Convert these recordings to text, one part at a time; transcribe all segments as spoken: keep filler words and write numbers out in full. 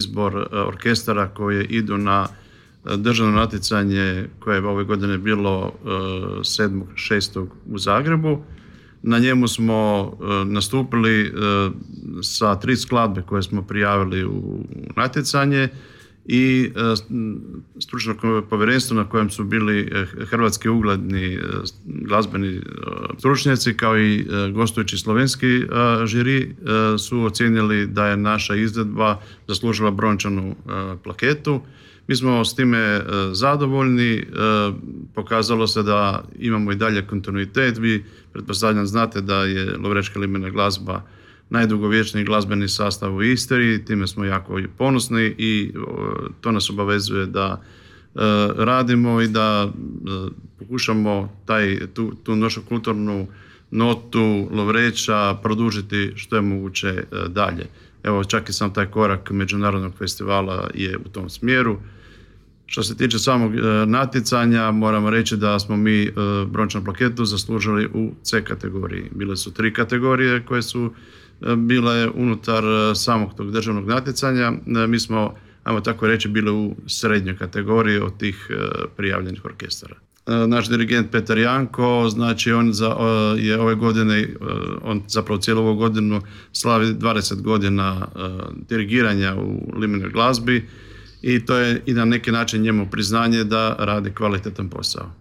izbor orkestara koje idu na državno natjecanje koje je ove godine bilo sedmog šestog u Zagrebu. Na njemu smo nastupili sa tri skladbe koje smo prijavili u natjecanje i stručno povjerenstvo na kojem su bili hrvatski ugledni glazbeni stručnjaci kao i gostujući slovenski žiri su ocijenili da je naša izvedba zaslužila brončanu plaketu. Mi smo s time zadovoljni, pokazalo se da imamo i dalje kontinuitet. Vi pretpostavljam znate da je Lovrečka limena glazba najdugovječniji glazbeni sastav u Istri, time smo jako ponosni i to nas obavezuje da radimo i da pokušamo taj, tu, tu našu kulturnu notu Lovreča produžiti što je moguće dalje. Evo, čak i sam taj korak međunarodnog festivala je u tom smjeru. Što se tiče samog natjecanja, moramo reći da smo mi brončanu plaketu zaslužili u C kategoriji. Bile su tri kategorije koje su bile unutar samog tog državnog natjecanja. Mi smo, ajmo tako reći, bili u srednjoj kategoriji od tih prijavljenih orkestara. Naš dirigent Petar Janko, znači on za, je ove godine, on zapravo cijelu ovu godinu slavi dvadeset godina dirigiranja u limenoj glazbi i to je i na neki način njemu priznanje da radi kvalitetan posao.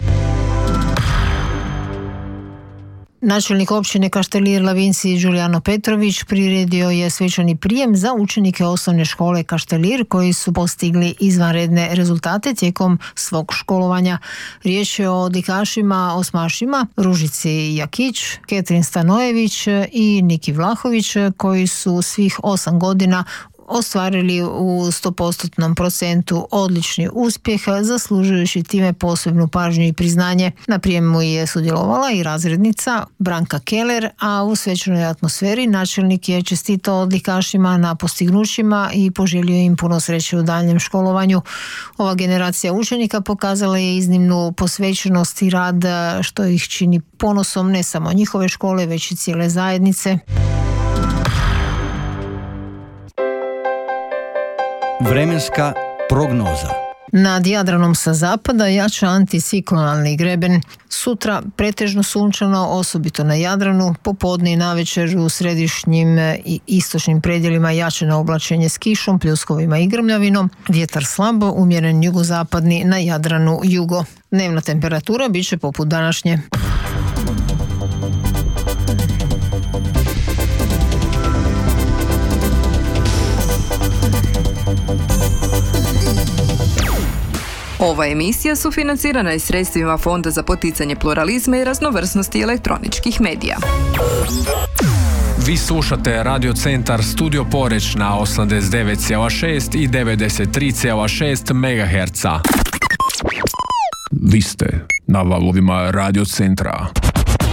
Načelnik općine Kaštelir Lavinci Giuliano Petrović priredio je svečani prijem za učenike osnovne škole Kaštelir koji su postigli izvanredne rezultate tijekom svog školovanja. Riječ je o odlikašima osmašima Ružici Jakić, Ketrin Stanojević i Niki Vlahović koji su svih osam godina ostvarili u sto posto procentu odlični uspjeh, zaslužujući time posebnu pažnju i priznanje. Na prijemu je sudjelovala i razrednica Branka Keller, a u svečanoj atmosferi načelnik je čestitao odlikašima na postignućima i poželio im puno sreće u daljnjem školovanju. Ova generacija učenika pokazala je iznimnu posvećenost i rad što ih čini ponosom ne samo njihove škole, već i cijele zajednice. Vremenska prognoza. Nad Jadranom sa zapada jača anticiklonalni greben. Sutra pretežno sunčano, osobito na Jadranu, popodne i navečer u središnjim i istočnim predjelima jačeno oblačenje s kišom, pljuskovima i grmljavinom. Vjetar slabo, umjeren jugozapadni, na Jadranu jugo. Dnevna temperatura bit će poput današnje. Ova emisija sufinancirana je sredstvima Fonda za poticanje pluralizma i raznovrsnosti elektroničkih medija. Vi slušate Radio Centar Studio Poreč na osamdeset devet zarez šest i devedeset tri zarez šest megaherca. Vi ste na valovima Radio Centra.